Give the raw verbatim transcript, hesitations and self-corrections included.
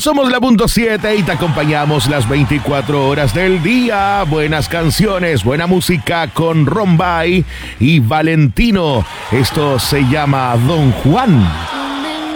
Somos la punto siete y te acompañamos las veinticuatro horas del día. Buenas canciones, buena música con Rombay y Valentino. Esto se llama Don Juan.